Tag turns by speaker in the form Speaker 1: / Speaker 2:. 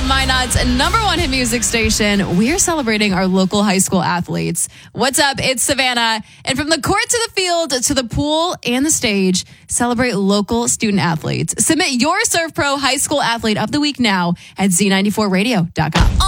Speaker 1: Minot's number one hit music station. We're celebrating our local high school athletes. What's up? It's Savannah. And from the court to the field to the pool and the stage, celebrate local student athletes. Submit your Serve Pro High School Athlete of the Week now at Z94radio.com.